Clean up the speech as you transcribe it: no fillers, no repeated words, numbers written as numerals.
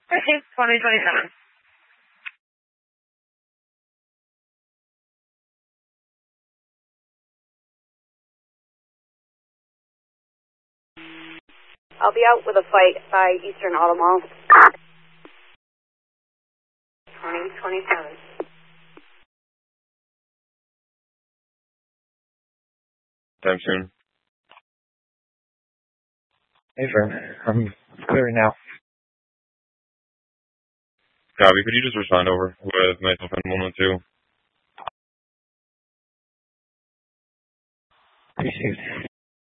Okay, 2027. I'll be out with a fight by Eastern Auto Mall. 2027. Time soon. Hey, Vern. I'm clearing now. Copy. Could you just respond over with myself and 112? Appreciate it.